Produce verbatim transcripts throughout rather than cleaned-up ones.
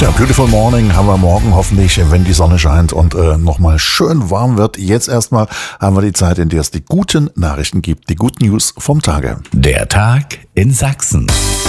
Tja, Beautiful Morning haben wir morgen hoffentlich, wenn die Sonne scheint und äh, nochmal schön warm wird. Jetzt erstmal haben wir die Zeit, in der es die guten Nachrichten gibt, die Good News vom Tage. Der Tag in Sachsen.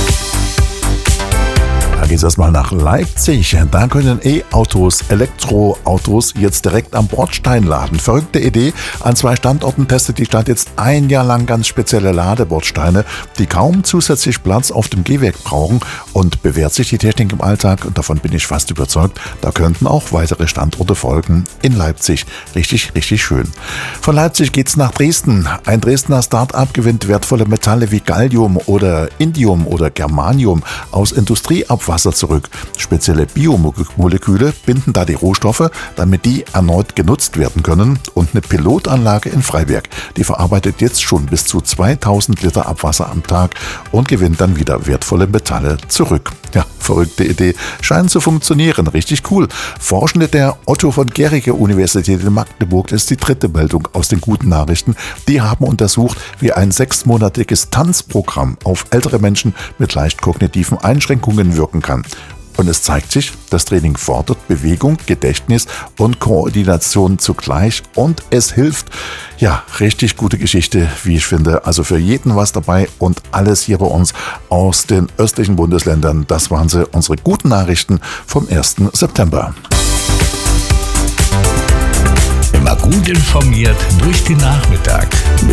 Da geht es erstmal nach Leipzig. Da können E-Autos, Elektroautos jetzt direkt am Bordstein laden. Verrückte Idee. An zwei Standorten testet die Stadt jetzt ein Jahr lang ganz spezielle Ladebordsteine, die kaum zusätzlich Platz auf dem Gehweg brauchen, und bewährt sich die Technik im Alltag. Und davon bin ich fast überzeugt. Da könnten auch weitere Standorte folgen in Leipzig. Richtig, richtig schön. Von Leipzig geht's nach Dresden. Ein Dresdner Start-up gewinnt wertvolle Metalle wie Gallium oder Indium oder Germanium aus Industrieabfall Wasser zurück. Spezielle Biomoleküle binden da die Rohstoffe, damit die erneut genutzt werden können. Und eine Pilotanlage in Freiberg, die verarbeitet jetzt schon bis zu zweitausend Liter Abwasser am Tag und gewinnt dann wieder wertvolle Metalle zurück. Ja, verrückte Idee. Scheint zu funktionieren. Richtig cool. Forschende der Otto von Guericke Universität in Magdeburg, das ist die dritte Meldung aus den guten Nachrichten, die haben untersucht, wie ein sechsmonatiges Tanzprogramm auf ältere Menschen mit leicht kognitiven Einschränkungen wirken kann. Und es zeigt sich, das Training fordert Bewegung, Gedächtnis und Koordination zugleich, und es hilft. Ja, richtig gute Geschichte, wie ich finde. Also für jeden was dabei und alles hier bei uns aus den östlichen Bundesländern. Das waren sie, unsere guten Nachrichten vom ersten September. Immer gut informiert durch den Nachmittag.